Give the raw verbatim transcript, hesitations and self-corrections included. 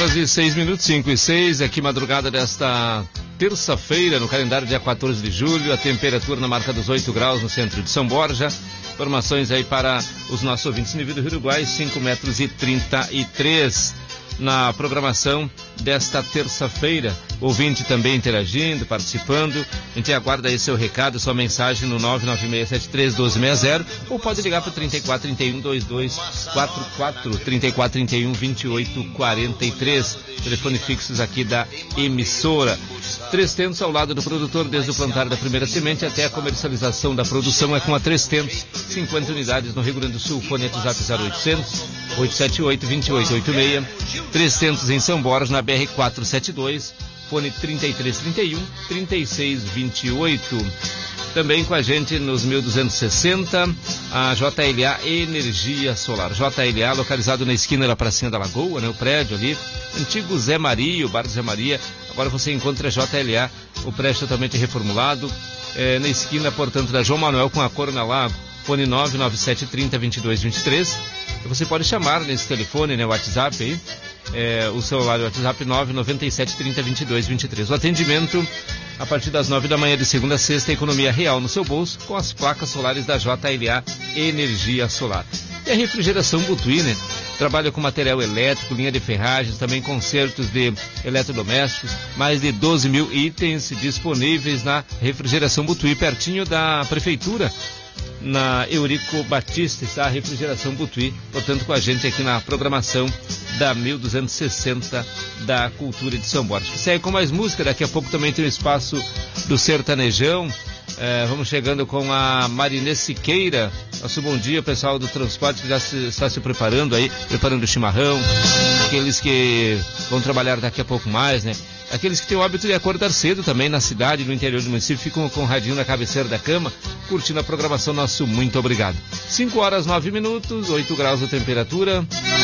horas e seis minutos, cinco e seis, aqui madrugada desta terça-feira, no calendário dia quatorze de julho, a temperatura na marca dos oito graus no centro de São Borja. Informações aí para os nossos ouvintes nível do Uruguai, cinco metros e trinta e três na programação desta terça-feira. Ouvinte também interagindo, participando. A gente aguarda aí seu recado, sua mensagem no nove nove seis sete três um dois seis zero ou pode ligar para o trinta e quatro, trinta e um, vinte e dois quarenta e quatro, trinta e quatro, trinta e um, vinte e oito, quarenta e três. Telefone fixos aqui da emissora. Três Tentos ao lado do produtor, desde o plantar da primeira semente até a comercialização da produção é com a Três Tentos. cinquenta unidades no Rio Grande do Sul. Fone WhatsApp zero oitocentos, oito sete oito, dois oito oito seis. Três Tentos em São Borja, na B R quatrocentos e setenta e dois. Fone trinta e três, trinta e um, trinta e seis, vinte e oito. Também com a gente nos mil duzentos e sessenta, a J L A Energia Solar. J L A, localizado na esquina da Pracinha da Lagoa, né, o prédio ali, antigo Zé Maria, o bar Zé Maria. Agora você encontra a J L A, o prédio totalmente reformulado, é, na esquina, portanto, da João Manuel com a Corona lá, fone nove nove sete, trinta, vinte e dois, vinte e três. Você pode chamar nesse telefone, né, o WhatsApp aí, é, o celular, o WhatsApp nove nove sete, trinta, vinte e dois, vinte e três. O atendimento a partir das nove da manhã de segunda a sexta, economia real no seu bolso com as placas solares da J L A Energia Solar. E a refrigeração Butuí, né? Trabalha com material elétrico, linha de ferragens, também consertos de eletrodomésticos, mais de doze mil itens disponíveis na refrigeração Butuí, pertinho da prefeitura, na Eurico Batista, está a refrigeração Butuí, portanto com a gente aqui na programação da mil duzentos e sessenta da Cultura de São Borja. Segue com mais música, daqui a pouco também tem o espaço do Sertanejão. É, vamos chegando com a Marinê Siqueira. Nosso bom dia, pessoal do transporte que já se, está se preparando aí, preparando o chimarrão, aqueles que vão trabalhar daqui a pouco mais, né? Aqueles que têm o hábito de acordar cedo também na cidade, no interior do município, ficam com o radinho na cabeceira da cama, curtindo a programação. Nosso muito obrigado. cinco horas, nove minutos, oito graus a temperatura.